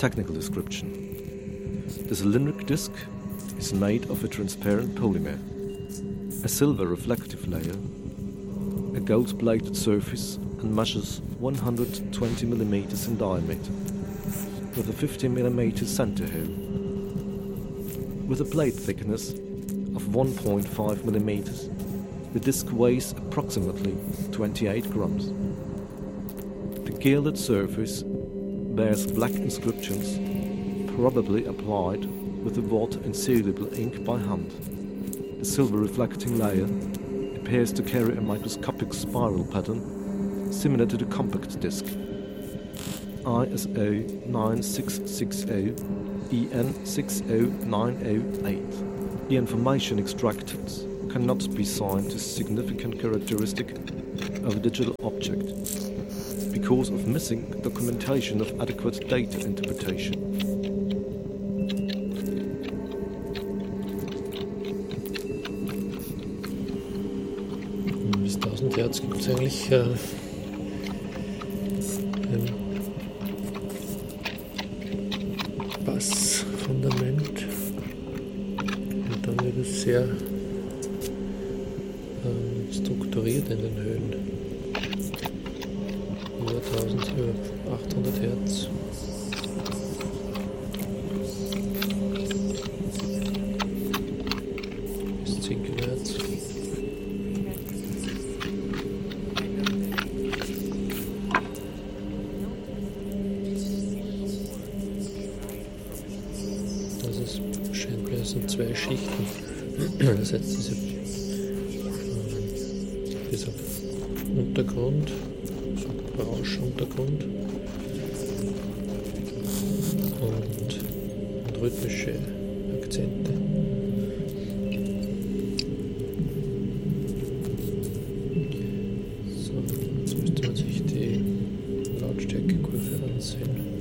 Technical description. The cylindric disc is made of a transparent polymer, a silver reflective layer, a gold-plated surface, and measures 120 mm in diameter, with a 50 mm center hole. With a plate thickness of 1.5 mm, the disc weighs approximately 28 grams. The gilded surface bears black inscriptions, probably applied with a water-insoluble ink by hand. The silver reflecting layer appears to carry a microscopic spiral pattern similar to the compact disc. ISO 9660 EN 60908. The information extracted cannot be assigned to significant characteristic of a digital object because of missing documentation of adequate data interpretation. Bis 1000 Hertz gibt es eigentlich ein Bassfundament und dann wird es sehr strukturiert in den Höhen. Über 800 Hertz. Bis 10 kHz. Scheint mir, es sind 2 Schichten. Das heißt, dieser Untergrund, so Rauschuntergrund und rhythmische Akzente. So, jetzt müsste man sich die Lautstärkekurve ansehen.